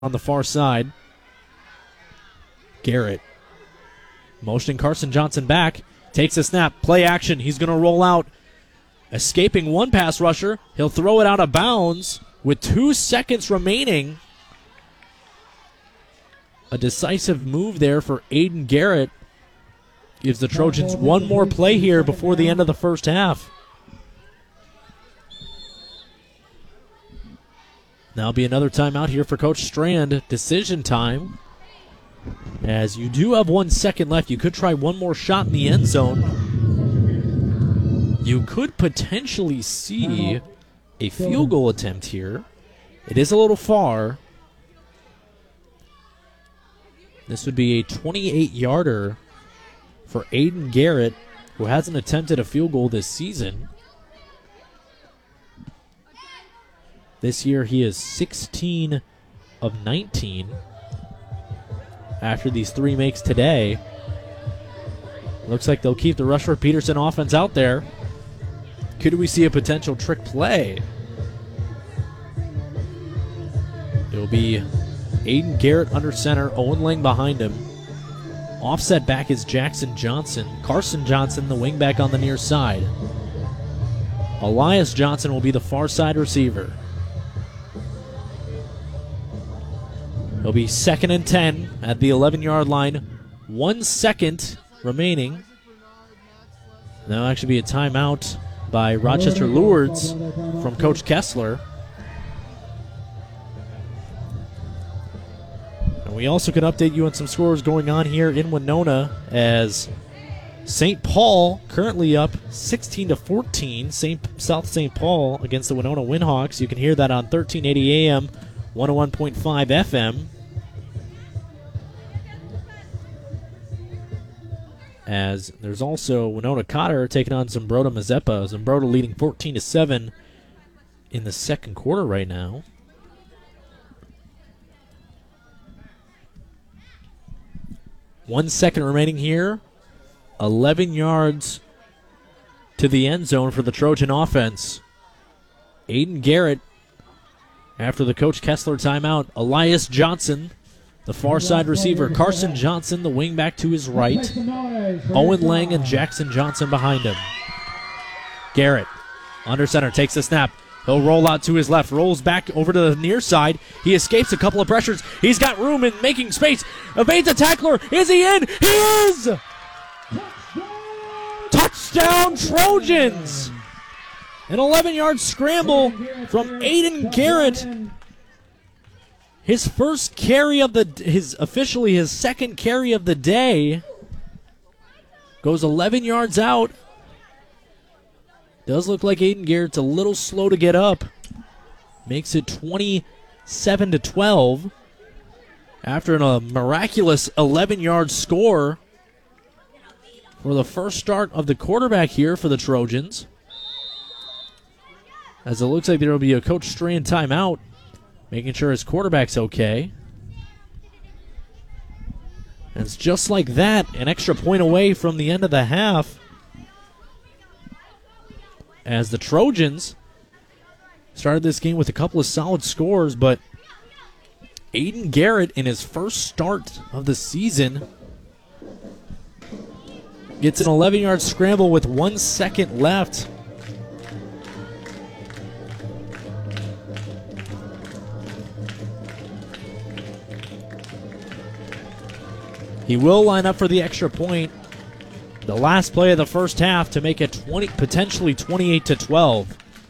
on the far side. Garrett motioning Carson Johnson back. Takes a snap. Play action. He's going to roll out. Escaping one pass rusher. He'll throw it out of bounds with 2 seconds remaining. A decisive move there for Aiden Garrett. Gives the Trojans one more play here before the end of the first half. Now be another timeout here for Coach Strand. Decision time. As you do have 1 second left, you could try one more shot in the end zone. You could potentially see a field goal attempt here. It is a little far. This would be a 28-yarder for Aiden Garrett, who hasn't attempted a field goal this season. This year he is 16 of 19 after these 3 makes today. Looks like they'll keep the Rushford Peterson offense out there. Could we see a potential trick play? It will be Aiden Garrett under center, Owen Lang behind him. Offset back is Jackson Johnson. Carson Johnson, the wingback on the near side. Elias Johnson will be the far side receiver. It'll be 2nd and 10 at the 11-yard line. 1 second remaining. That'll actually be a timeout by Rochester Lourdes from Coach Kessler. And we also can update you on some scores going on here in Winona as St. Paul currently up 16-14. South St. Paul against the Winona Windhawks. You can hear that on 1380 AM, 101.5 FM. As there's also Winona Cotter taking on Zumbrota Mazeppa. Zumbrota leading 14-7 in the second quarter right now. One second remaining here. 11 yards to the end zone for the Trojan offense. Aiden Garrett after the Coach Kessler timeout. Elias Johnson, the far side receiver. Carson Johnson, the wingback to his right. Owen Lang and Jackson Johnson behind him. Garrett, under center, takes the snap. He'll roll out to his left, rolls back over to the near side. He escapes a couple of pressures. He's got room and making space. Evades a tackler. Is he in? He is! Touchdown Trojans! An 11-yard scramble from Aiden Garrett. His first carry of officially his second carry of the day. Goes 11 yards out. Does look like Aiden Garrett's a little slow to get up. Makes it 27-12 after a miraculous 11-yard score for the first start of the quarterback here for the Trojans. As it looks like there will be a Coach Strand timeout, making sure his quarterback's okay. And it's just like that, an extra point away from the end of the half, as the Trojans started this game with a couple of solid scores, but Aiden Garrett, in his first start of the season, gets an 11-yard scramble with 1 second left. He will line up for the extra point. The last play of the first half to make it potentially 28-12.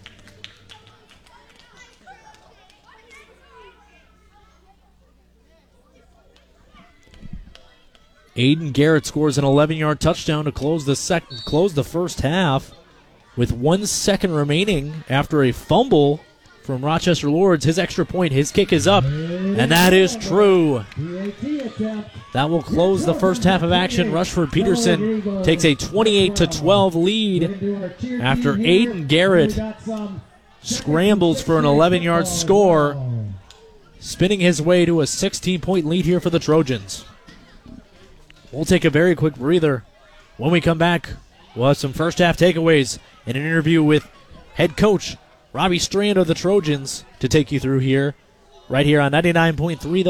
Aiden Garrett scores an 11-yard touchdown to close the first half with 1 second remaining after a fumble from Rochester Lourdes. His extra point, his kick is up, and that is true. That will close the first half of action. Rushford Peterson takes a 28-12 lead after Aiden Garrett scrambles for an 11-yard score, spinning his way to a 16-point lead here for the Trojans. We'll take a very quick breather. When we come back, we'll have some first half takeaways and an interview with head coach Robbie Strand of the Trojans to take you through here right here on 99.3